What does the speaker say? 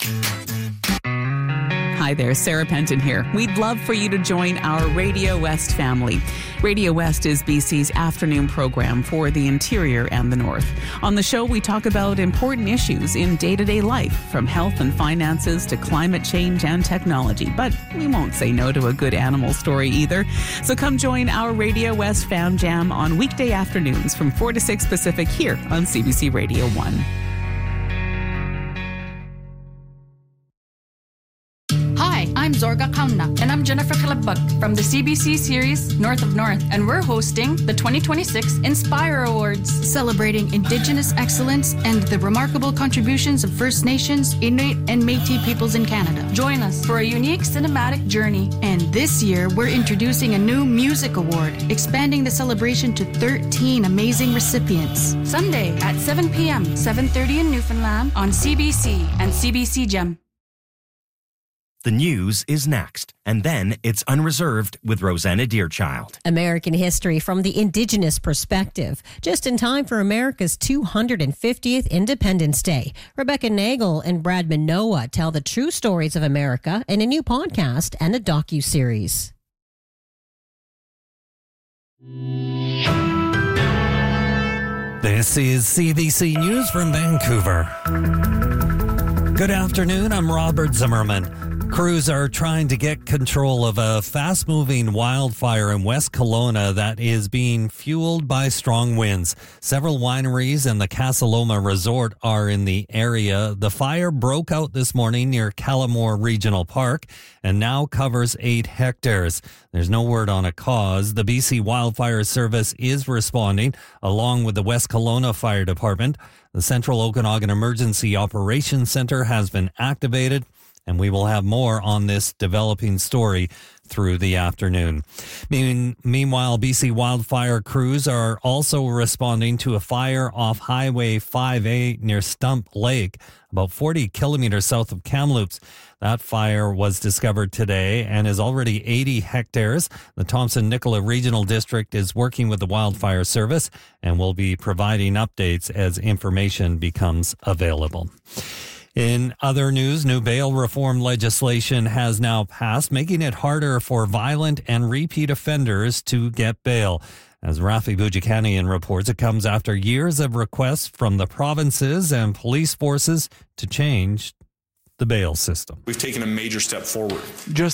Hi there, Sarah Penton here. We'd love for you to join our Radio West family. Radio West is BC's afternoon program for the interior and the north. On the show, we talk about important issues in day-to-day life, from health and finances to climate change and technology. But we won't say no to a good animal story either. So come join our Radio West Fam Jam on weekday afternoons from 4 to 6 Pacific here on CBC Radio 1. I'm Zorga Kauna. And I'm Jennifer Kalabag from the CBC series North of North. And we're hosting the 2026 Inspire Awards, celebrating Indigenous excellence and the remarkable contributions of First Nations, Inuit, and Métis peoples in Canada. Join us for a unique cinematic journey. And this year, we're introducing a new music award, expanding the celebration to 13 amazing recipients. Sunday at 7 p.m., 7:30 in Newfoundland on CBC and CBC Gem. The news is next, and then it's Unreserved with Rosanna Deerchild. American history from the Indigenous perspective, just in time for America's 250th Independence Day. Rebecca Nagel and Brad Minowa tell the true stories of America in a new podcast and a docu-series. This is CBC News from Vancouver. Good afternoon, I'm Robert Zimmerman. Crews are trying to get control of a fast-moving wildfire in West Kelowna that is being fueled by strong winds. Several wineries and the Casa Loma Resort are in the area. The fire broke out this morning near Callamore Regional Park and now covers 8 hectares. There's no word on a cause. The BC Wildfire Service is responding, along with the West Kelowna Fire Department. The Central Okanagan Emergency Operations Center has been activated, and we will have more on this developing story through the afternoon. Meanwhile, BC wildfire crews are also responding to a fire off Highway 5A near Stump Lake, about 40 kilometers south of Kamloops. That fire was discovered today and is already 80 hectares. The Thompson-Nicola Regional District is working with the Wildfire Service and will be providing updates as information becomes available. In other news, new bail reform legislation has now passed, making it harder for violent and repeat offenders to get bail. As Rafi Boudjikanian reports, it comes after years of requests from the provinces and police forces to change the bail system. We've taken a major step forward.